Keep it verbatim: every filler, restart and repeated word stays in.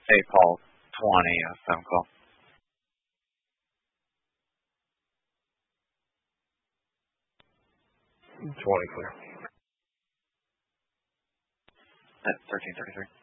Hey, Paul. twenty, uh, phone call. twenty clear. At thirteen thirty-three.